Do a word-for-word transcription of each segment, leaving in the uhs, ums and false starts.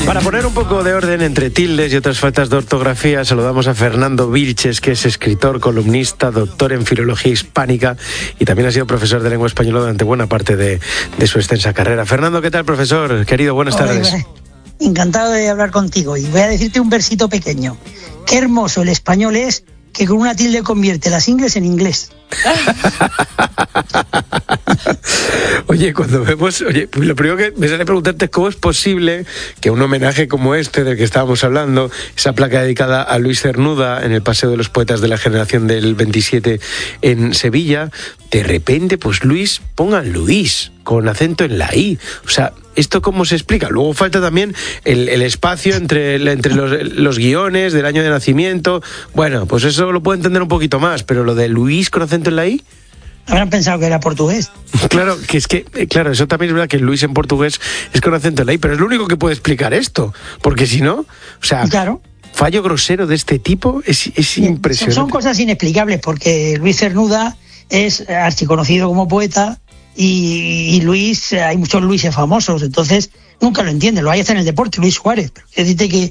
Para poner un poco de orden entre tildes y otras faltas de ortografía, saludamos a Fernando Vilches, que es escritor, columnista, doctor en filología hispánica y también ha sido profesor de lengua española durante buena parte de, de su extensa carrera. Fernando, ¿qué tal, profesor? Querido, buenas Hola, tardes. Encantado de hablar contigo y voy a decirte un versito pequeño. Qué hermoso el español es, que con una tilde convierte las ingles en inglés. Oye, cuando vemos, oye, lo primero que me sale a preguntarte es cómo es posible que un homenaje como este del que estábamos hablando, esa placa dedicada a Luis Cernuda en el Paseo de los Poetas de la Generación del veintisiete en Sevilla, de repente, pues Luis, pongan Luis, con acento en la I. O sea, ¿esto cómo se explica? Luego falta también el, el espacio entre, entre los, los guiones del año de nacimiento. Bueno, pues eso lo puedo entender un poquito más, pero lo de Luis con acento en la I... Habrán pensado que era portugués. Claro, que es que, claro, eso también es verdad que Luis en portugués es con acento en la I, pero es lo único que puede explicar esto, porque si no, o sea, claro. Fallo grosero de este tipo es, es impresionante. Son, son cosas inexplicables, porque Luis Cernuda es archiconocido como poeta y, y Luis, hay muchos Luises famosos, entonces nunca lo entienden, lo hay hasta en el deporte, Luis Suárez. Es decir, que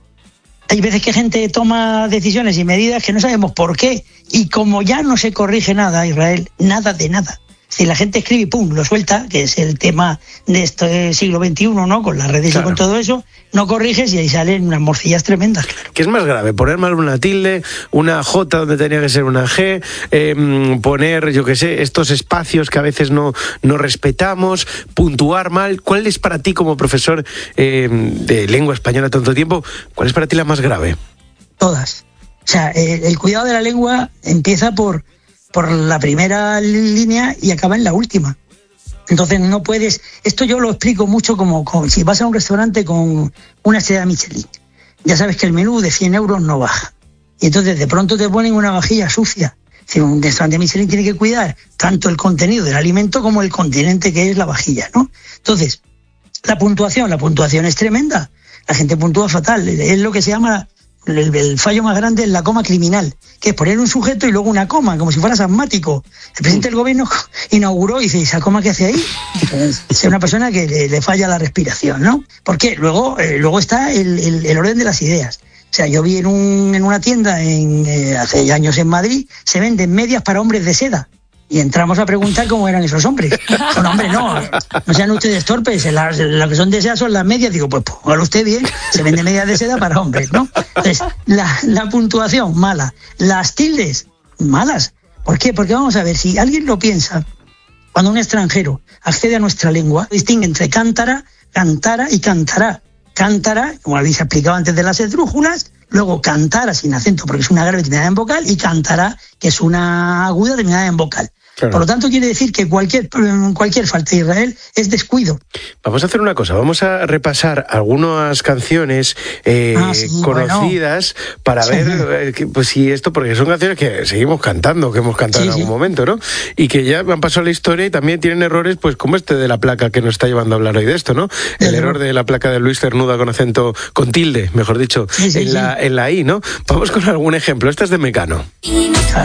hay veces que gente toma decisiones y medidas que no sabemos por qué, y como ya no se corrige nada, Israel, nada de nada. Si la gente escribe y pum, lo suelta, que es el tema de este siglo veintiuno, ¿no? Con las redes claro. Y con todo eso, no corriges y ahí salen unas morcillas tremendas, claro. ¿Qué es más grave? Poner mal una tilde, una J donde tenía que ser una G, eh, poner, yo qué sé, estos espacios que a veces no, no respetamos, puntuar mal. ¿Cuál es para ti, como profesor eh, de lengua española tanto tiempo, cuál es para ti la más grave? Todas. O sea, eh, el cuidado de la lengua empieza por... por la primera línea y acaba en la última. Entonces no puedes... Esto yo lo explico mucho como, como si vas a un restaurante con una estrella Michelin. Ya sabes que el menú de cien euros no baja. Y entonces de pronto te ponen una vajilla sucia. Si un restaurante Michelin tiene que cuidar tanto el contenido del alimento como el continente que es la vajilla, ¿no? Entonces, la puntuación, la puntuación es tremenda. La gente puntúa fatal. Es lo que se llama... El, el fallo más grande es la coma criminal, que es poner un sujeto y luego una coma, como si fueras asmático. El presidente del gobierno inauguró y dice, ¿y esa coma qué hace ahí? Es una persona que le, le falla la respiración, ¿no? Porque luego, eh, luego está el, el, el orden de las ideas. O sea, yo vi en, un, en una tienda en, eh, hace años en Madrid, se venden medias para hombres de seda. Y entramos a preguntar cómo eran esos hombres. Son hombres, no, no sean ustedes torpes, las, las que son de seda son las medias. Digo, pues póngalo usted bien, se vende medias de seda para hombres, ¿no? Entonces, la, la puntuación, mala. Las tildes, malas. ¿Por qué? Porque vamos a ver, si alguien lo piensa, cuando un extranjero accede a nuestra lengua, distingue entre cántara, cantara y cantará. Cántara, como habéis explicado antes de las esdrújulas, luego cantara sin acento porque es una grave terminada en vocal, y cantará, que es una aguda terminada en vocal. Claro. Por lo tanto, quiere decir que cualquier, cualquier falta de Israel es descuido. Vamos a hacer una cosa, vamos a repasar algunas canciones eh, ah, sí, conocidas bueno. para sí. ver eh, pues si esto, porque son canciones que seguimos cantando, que hemos cantado sí, en algún sí. momento, ¿no? Y que ya han pasado la historia y también tienen errores, pues como este de la placa que nos está llevando a hablar hoy de esto, ¿no? El sí, error de la placa de Luis Cernuda con acento, con tilde, mejor dicho, sí, sí, en, sí. La, en la I, ¿no? Vamos con algún ejemplo, esta es de Mecano. Claro.